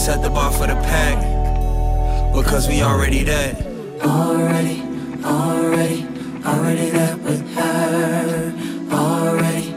set the bar for the pack, because we already there. Already there with her. Already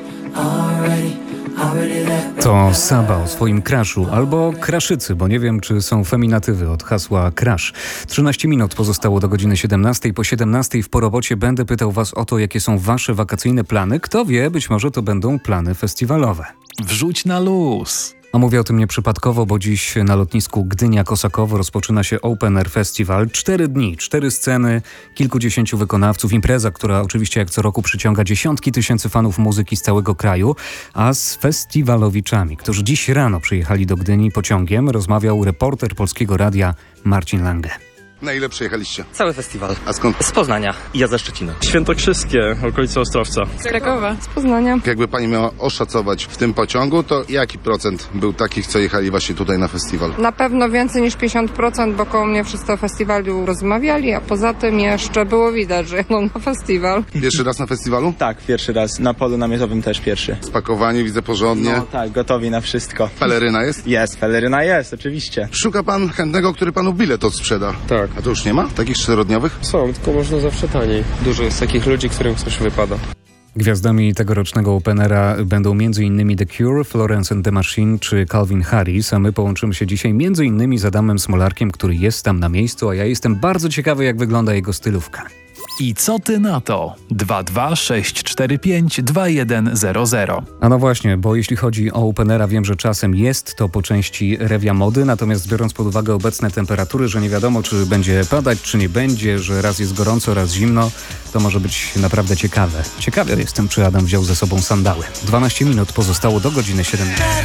there. To Saba o swoim crushu albo craszycy, bo nie wiem, czy są feminatywy od hasła crush. 13 minut pozostało do godziny 17. Po 17 w Po Robocie będę pytał was o to, jakie są wasze wakacyjne plany. Kto wie, być może to będą plany festiwalowe. Wrzuć na luz. A mówię o tym nieprzypadkowo, bo dziś na lotnisku Gdynia-Kosakowo rozpoczyna się Open Air Festival. 4 dni, 4 sceny, kilkudziesięciu wykonawców. Impreza, która oczywiście jak co roku przyciąga dziesiątki tysięcy fanów muzyki z całego kraju. A z festiwalowiczami, którzy dziś rano przyjechali do Gdyni pociągiem, rozmawiał reporter Polskiego Radia Marcin Lange. Na ile przyjechaliście? Cały festiwal. A skąd? Z Poznania. I ja ze Szczecina. Świętokrzyskie, okolice Ostrowca. Z Krakowa. Z Poznania. Jakby pani miała oszacować w tym pociągu, to jaki procent był takich, co jechali właśnie tutaj na festiwal? Na pewno więcej niż 50%, bo koło mnie wszyscy o festiwalu rozmawiali, a poza tym jeszcze było widać, że jadą na festiwal. Pierwszy raz na festiwalu? Tak, pierwszy raz. Na polu namiotowym też pierwszy. Spakowani, widzę porządnie. No tak, gotowi na wszystko. Peleryna jest? Jest, peleryna jest, oczywiście. Szuka pan chętnego, który panu bilet odsprzeda. Tak. A to już nie ma? Takich 4-dniowych? Są, tylko można zawsze taniej. Dużo jest takich ludzi, którym coś wypada. Gwiazdami tegorocznego Openera będą m.in. The Cure, Florence and the Machine czy Calvin Harris, a my połączymy się dzisiaj m.in. z Adamem Smolarkiem, który jest tam na miejscu, a ja jestem bardzo ciekawy, jak wygląda jego stylówka. I co ty na to? 226452100. A no właśnie, bo jeśli chodzi o Openera, wiem, że czasem jest to po części rewia mody, natomiast biorąc pod uwagę obecne temperatury, że nie wiadomo, czy będzie padać, czy nie będzie, że raz jest gorąco, raz zimno, to może być naprawdę ciekawe. Ciekawy jestem, czy Adam wziął ze sobą sandały. 12 minut pozostało do godziny 17.